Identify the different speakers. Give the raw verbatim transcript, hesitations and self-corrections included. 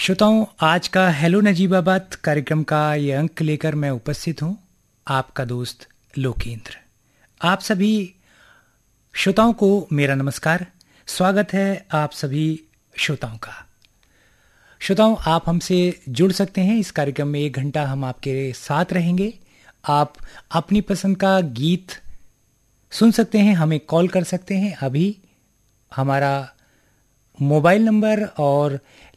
Speaker 1: श्रोताओं, आज का हेलो नजीबाबाद कार्यक्रम का ये अंक लेकर मैं उपस्थित हूँ, आपका दोस्त लोकेंद्र। आप सभी श्रोताओं को मेरा नमस्कार। स्वागत है आप सभी श्रोताओं का। श्रोताओं, आप हमसे जुड़ सकते हैं। इस कार्यक्रम में एक घंटा हम आपके साथ रहेंगे। आप अपनी पसंद का गीत सुन सकते हैं, हमें कॉल कर सकते हैं। अभी हमारा मोबाइल नंबर और